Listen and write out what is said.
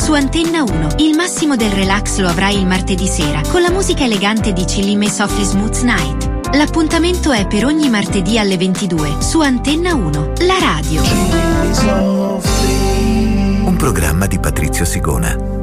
Su Antenna 1, il massimo del relax lo avrai il martedì sera con la musica elegante di Chillime Softly Smooth Night. L'appuntamento è per ogni martedì alle 22 su Antenna 1, la radio. Un programma di Patrizio Sigona.